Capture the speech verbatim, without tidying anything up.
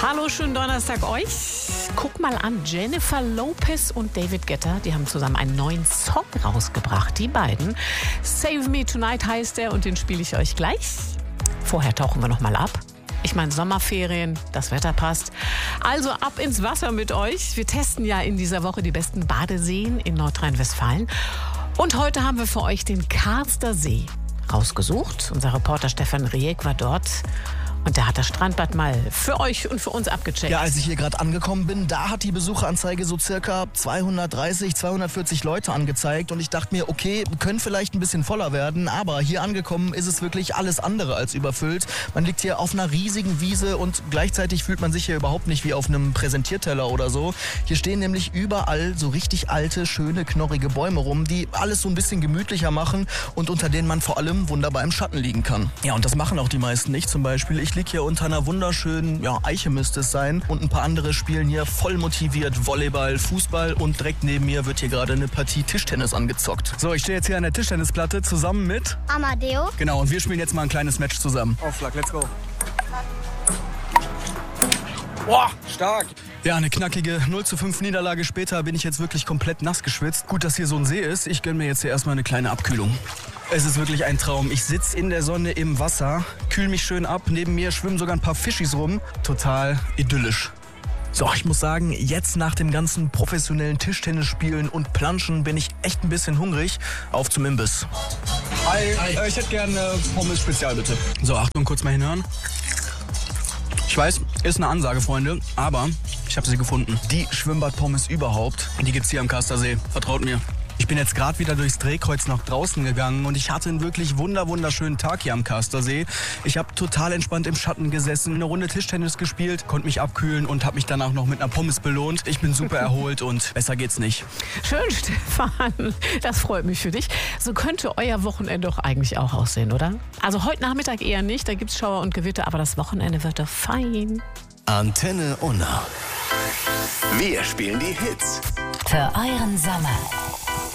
Hallo, schönen Donnerstag euch. Guck mal an, Jennifer Lopez und David Guetta, die haben zusammen einen neuen Song rausgebracht, die beiden. Save Me Tonight heißt der und den spiele ich euch gleich. Vorher tauchen wir noch mal ab. Ich meine Sommerferien, das Wetter passt. Also ab ins Wasser mit euch. Wir testen ja in dieser Woche die besten Badeseen in Nordrhein-Westfalen. Und heute haben wir für euch den Karster See rausgesucht. Unser Reporter Stefan Rieck war dort. Und der hat das Strandbad mal für euch und für uns abgecheckt. Ja, als ich hier gerade angekommen bin, da hat die Besucheranzeige so circa zweihundertdreißig, zweihundertvierzig Leute angezeigt. Und ich dachte mir, okay, können vielleicht ein bisschen voller werden. Aber hier angekommen ist es wirklich alles andere als überfüllt. Man liegt hier auf einer riesigen Wiese und gleichzeitig fühlt man sich hier überhaupt nicht wie auf einem Präsentierteller oder so. Hier stehen nämlich überall so richtig alte, schöne, knorrige Bäume rum, die alles so ein bisschen gemütlicher machen und unter denen man vor allem wunderbar im Schatten liegen kann. Ja, und das machen auch die meisten nicht. Zum Beispiel, ich liege hier unter einer wunderschönen, ja, Eiche müsste es sein. Und ein paar andere spielen hier voll motiviert Volleyball, Fußball und direkt neben mir wird hier gerade eine Partie Tischtennis angezockt. So, ich stehe jetzt hier an der Tischtennisplatte zusammen mit Amadeo. Genau, und wir spielen jetzt mal ein kleines Match zusammen. Aufschlag, let's go. Boah, stark. Ja, eine knackige null zu fünf Niederlage später bin ich jetzt wirklich komplett nass geschwitzt. Gut, dass hier so ein See ist. Ich gönne mir jetzt hier erstmal eine kleine Abkühlung. Es ist wirklich ein Traum. Ich sitze in der Sonne im Wasser, kühl mich schön ab. Neben mir schwimmen sogar ein paar Fischis rum. Total idyllisch. So, ich muss sagen, jetzt nach dem ganzen professionellen Tischtennisspielen und Planschen bin ich echt ein bisschen hungrig. Auf zum Imbiss. Hi, Hi. Ich hätte gerne Pommes Spezial, bitte. So, Achtung, kurz mal hinhören. Ich weiß, ist eine Ansage, Freunde, aber ich habe sie gefunden. Die Schwimmbadpommes überhaupt, die gibt's hier am Karster See. Vertraut mir. Ich bin jetzt gerade wieder durchs Drehkreuz nach draußen gegangen und ich hatte einen wirklich wunder wunderschönen Tag hier am Karster See. Ich habe total entspannt im Schatten gesessen, eine Runde Tischtennis gespielt, konnte mich abkühlen und habe mich danach noch mit einer Pommes belohnt. Ich bin super erholt und besser geht's nicht. Schön, Stefan. Das freut mich für dich. So könnte euer Wochenende doch eigentlich auch aussehen, oder? Also heute Nachmittag eher nicht, da gibt's Schauer und Gewitter, aber das Wochenende wird doch fein. Antenne Unna. Wir spielen die Hits. Für euren Sommer.